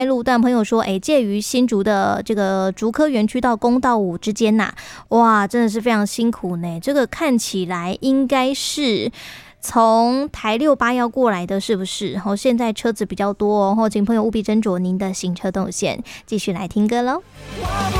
路段，朋友说，介于新竹的这个竹科园区到公道5之间呐，哇，真的是非常辛苦呢。这个看起来应该是从台68要过来的，是不是？现在车子比较多哦，请朋友务必斟酌您的行车动线。继续来听歌喽。